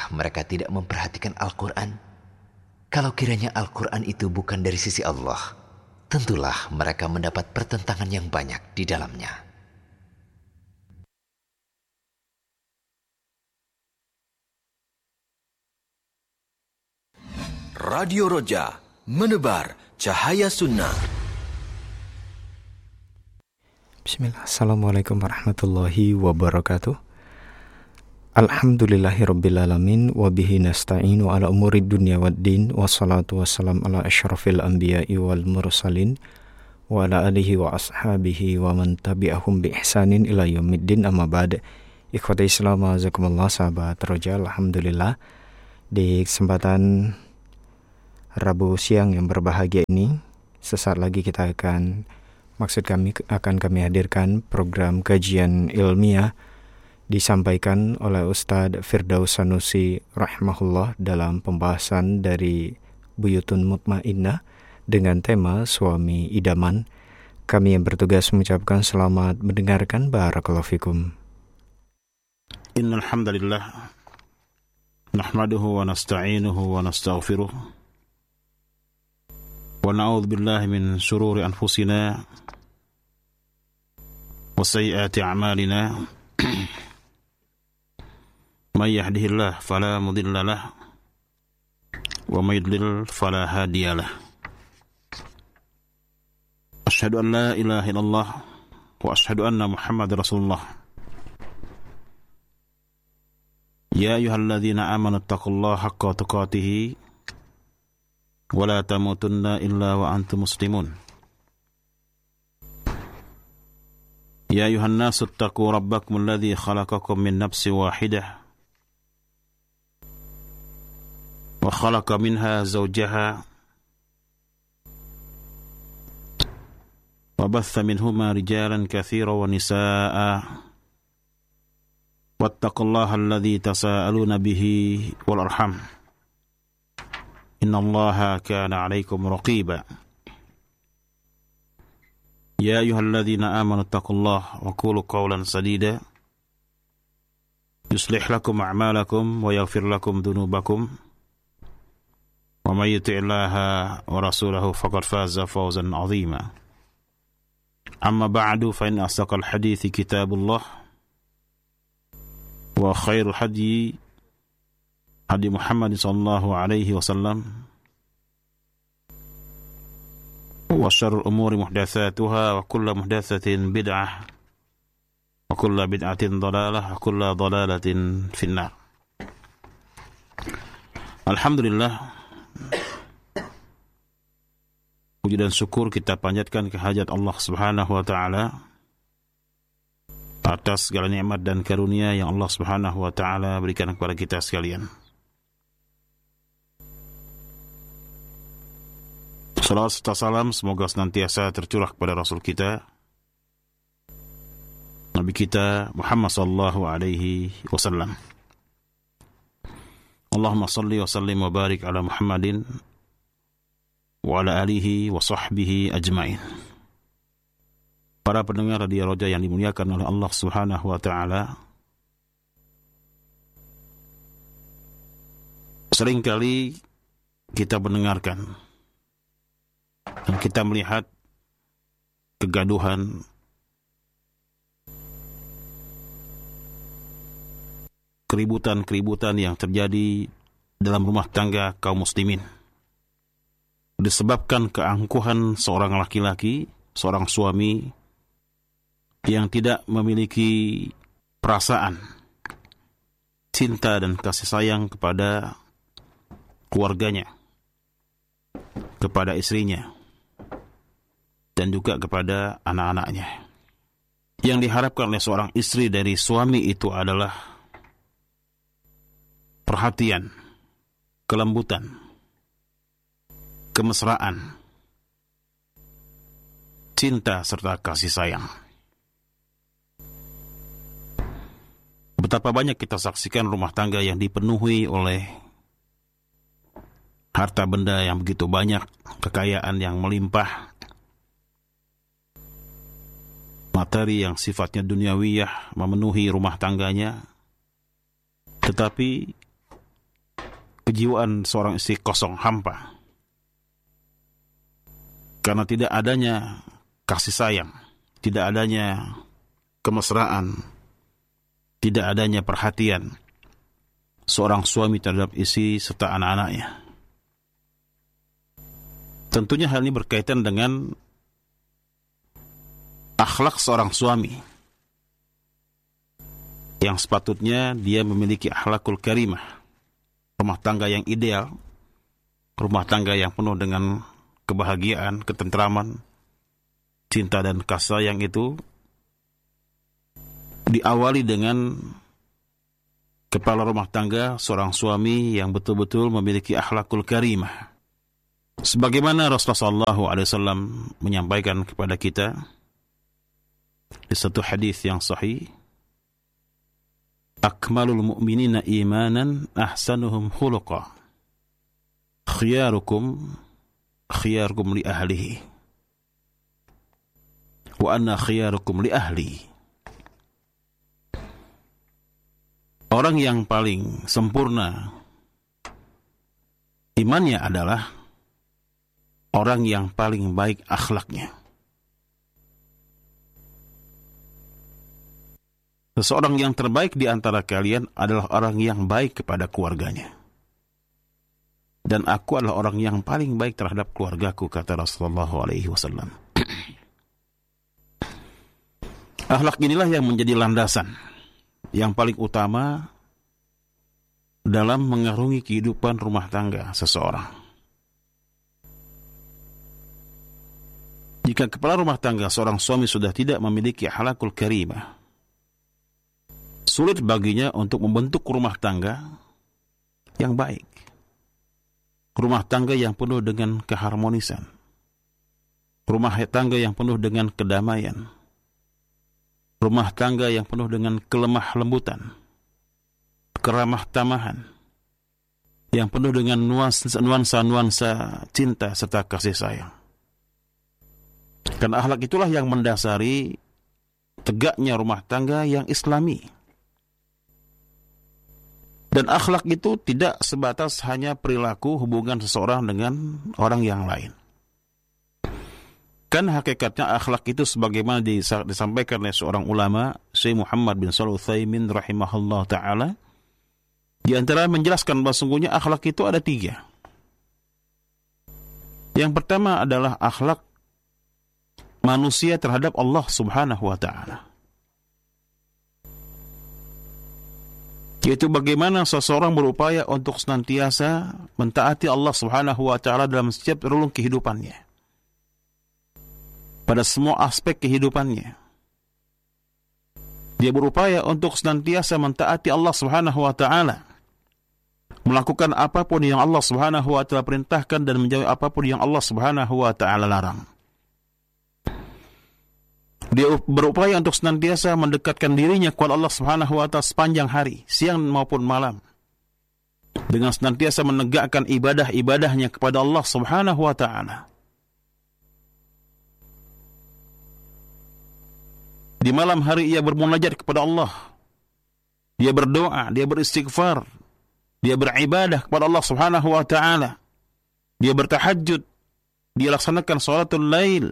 Apakah mereka tidak memperhatikan Al-Quran? Kalau kiranya Al-Quran itu bukan dari sisi Allah, tentulah mereka mendapat pertentangan yang banyak di dalamnya. Radio Roja, menebar cahaya sunnah. Bismillah. Assalamualaikum warahmatullahi wabarakatuh. Alhamdulillahirrabbilalamin. Wabihi nasta'inu ala umuri dunya waddin. Wassalatu wassalam ala ashrafil anbiya'i wal mursalin. Wa ala alihi wa ashabihi wa man tabi'ahum bi ihsanin ila yaumiddin, amma ba'd. Ikhwati Islam, azakumullah, sahabat Roja. Alhamdulillah, di kesempatan Rabu siang yang berbahagia ini, sesaat lagi kita akan kami hadirkan program kajian ilmiah disampaikan oleh Ustadz Firdaus Sanusi rahimahullah dalam pembahasan dari Buyutun Mutmainnah dengan tema suami idaman. Kami yang bertugas mengucapkan selamat mendengarkan. Barakallahu fikum. Innal hamdalillah nahmaduhu wa nasta'inuhu wa nastaghfiruh wa na'udzu billahi min shururi anfusina wa sayyiati a'malina. Man yahdihillahu fala mudilla lahu wa may yudlil fala hadiya lahu. Asyhadu an la ilaha illallah wa asyhadu anna Muhammadar Rasulullah. Ya ayyuhalladzina amanu taqullaha haqqa tuqatih wa la tamutunna illa wa antum muslimun. Ya ayyuhan nasu ittaqu rabbakum alladzi khalaqakum min nafsin wahidah wa khalaqa minha zawjaha wa batha minhuma rijalan katsiran wa nisaa'a wattaqullaha alladzi tasaaluna bihi wal arham innallaha kana 'alaikum raqiba. Ya ayyuhalladzina amanu taqullaha wa qulu qawlan sadida yuslih lakum a'malakum wa yaghfir lakum dhunubakum wa may yuti'illaha wa rasulahu faqad faza fawzan 'azima. Amma ba'du, fa inna asdaqal hadithi kitabullah wa khairul hadi Muhammad sallallahu alaihi wasallam wa syarrul umuri muhdatsatuha wa kullu muhdatsatin bid'ah wa kullu bid'atin dhalalah wa kullu dhalalatin finnar. Alhamdulillah, puji dan syukur kita panjatkan kehadirat Allah Subhanahu wa taala atas segala nikmat dan karunia yang Allah Subhanahu wa taala berikan kepada kita sekalian. Salawat serta salam semoga senantiasa tercurah kepada Rasul kita, Nabi kita Muhammad sallallahu alaihi wasallam. Allahumma salli wa sallim wa barik ala Muhammadin wa ala alihi wa sahbihi ajmain. Para pendengar Radio Roja yang dimuliakan oleh Allah Subhanahu wa taala, seringkali kita mendengarkan dan kita melihat kegaduhan, keributan-keributan yang terjadi dalam rumah tangga kaum muslimin disebabkan keangkuhan seorang laki-laki, seorang suami yang tidak memiliki perasaan cinta dan kasih sayang kepada keluarganya, kepada istrinya, dan juga kepada anak-anaknya. Yang diharapkan oleh seorang istri dari suami itu adalah perhatian, kelembutan, kemesraan, cinta, serta kasih sayang. Betapa banyak kita saksikan rumah tangga yang dipenuhi oleh harta benda yang begitu banyak, kekayaan yang melimpah, materi yang sifatnya duniawiyah memenuhi rumah tangganya, tetapi kejiwaan seorang istri kosong, hampa. Karena tidak adanya kasih sayang, tidak adanya kemesraan, tidak adanya perhatian seorang suami terhadap istri serta anak-anaknya. Tentunya hal ini berkaitan dengan akhlak seorang suami yang sepatutnya dia memiliki akhlakul karimah, rumah tangga yang ideal, rumah tangga yang penuh dengan kebahagiaan, ketentraman, cinta dan kasih sayang itu diawali dengan kepala rumah tangga, seorang suami yang betul-betul memiliki akhlakul karimah. Sebagaimana Rasulullah SAW menyampaikan kepada kita di satu hadis yang sahih, akmalul mu'minina imanan ahsanuhum khuluqa, khiyarukum li ahlihi wa anna khiyarukum li ahli. Orang yang paling sempurna imannya adalah orang yang paling baik akhlaknya. Seseorang yang terbaik di antara kalian adalah orang yang baik kepada keluarganya. Dan aku adalah orang yang paling baik terhadap keluargaku, kata Rasulullah SAW. Akhlak inilah yang menjadi landasan yang paling utama dalam mengarungi kehidupan rumah tangga seseorang. Jika kepala rumah tangga seorang suami sudah tidak memiliki akhlakul karimah, sulit baginya untuk membentuk rumah tangga yang baik. Rumah tangga yang penuh dengan keharmonisan. Rumah tangga yang penuh dengan kedamaian. Rumah tangga yang penuh dengan kelemah lembutan, keramah tamahan, yang penuh dengan nuansa-nuansa cinta serta kasih sayang. Karena akhlak itulah yang mendasari tegaknya rumah tangga yang islami. Dan akhlak itu tidak sebatas hanya perilaku hubungan seseorang dengan orang yang lain. Kan hakikatnya akhlak itu sebagaimana disampaikan oleh seorang ulama, Syekh Muhammad bin Shalih Al-Utsaimin rahimahullah ta'ala, di antara menjelaskan bahwa sungguhnya akhlak itu ada 3. Yang pertama adalah akhlak manusia terhadap Allah subhanahu wa ta'ala. Yaitu bagaimana seseorang berupaya untuk senantiasa mentaati Allah subhanahu wa ta'ala dalam setiap relung kehidupannya. Pada semua aspek kehidupannya. Dia berupaya untuk senantiasa mentaati Allah subhanahu wa ta'ala. Melakukan apapun yang Allah subhanahu wa ta'ala perintahkan dan menjauhi apapun yang Allah subhanahu wa ta'ala larang. Dia berupaya untuk senantiasa mendekatkan dirinya kepada Allah subhanahu wa ta'ala sepanjang hari, siang maupun malam. Dengan senantiasa menegakkan ibadah-ibadahnya kepada Allah subhanahu wa ta'ala. Di malam hari ia bermunajat kepada Allah. Dia berdoa, dia beristighfar. Dia beribadah kepada Allah subhanahu wa ta'ala. Dia bertahajud. Dia laksanakan sholatul lail.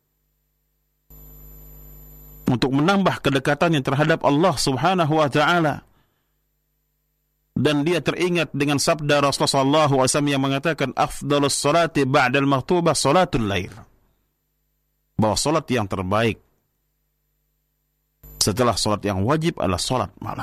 Untuk menambah kedekatannya terhadap Allah subhanahu wa ta'ala. Dan dia teringat dengan sabda Rasulullah SAW yang mengatakan, afdalus salati ba'dal maktubah sholatul lail. Bahwa salat yang terbaik setelah salat yang wajib adalah salat malam.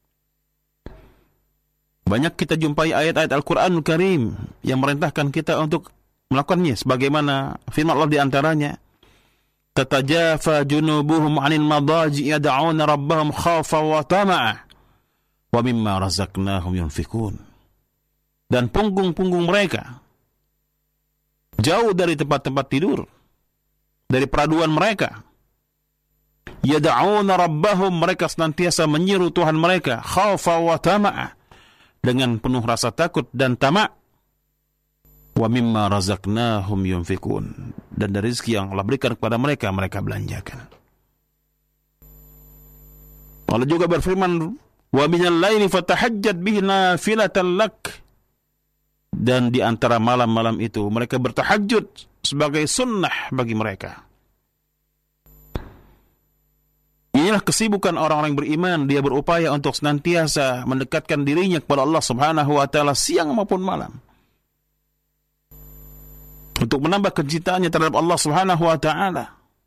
Banyak kita jumpai ayat-ayat Al-Quranul Karim yang merintahkan kita untuk melakukannya. Sebagaimana firman Allah di antaranya, tatajafa junubuhum 'anil madaji yad'una rabbahum khawfa wa tama'a wa mimma razaqnahum yunfikun. Dan punggung-punggung mereka jauh dari tempat-tempat tidur, dari peraduan mereka. Yad'una rabbahum, mereka senantiasa menyeru Tuhan mereka, khawfa wa tama'a, dengan penuh rasa takut dan tamak. Wa mimma razaqnahum yunfikun, dan dari rezeki yang Allah berikan kepada mereka, mereka belanjakan. Allah juga berfirman, wa minal laili fatahajjat bihi nafilatan lak Dan di antara malam-malam itu mereka bertahajud sebagai sunnah bagi mereka. Inilah kesibukan orang-orang beriman. Dia berupaya untuk senantiasa mendekatkan dirinya kepada Allah Subhanahu wa ta'ala siang maupun malam, untuk menambah kecintaannya terhadap Allah Subhanahu wa ta'ala,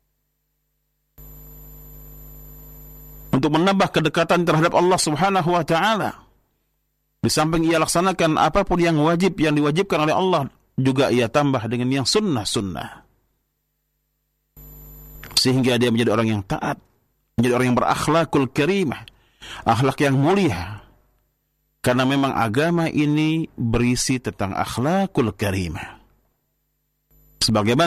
untuk menambah kedekatan terhadap Allah Subhanahu wa ta'ala. Di samping ia laksanakan apapun yang wajib, yang diwajibkan oleh Allah, juga ia tambah dengan yang sunnah-sunnah, sehingga dia menjadi orang yang taat, menjadi orang yang berakhlakul karimah, akhlak yang mulia. Karena memang agama ini berisi tentang akhlakul karimah. Sebagaimana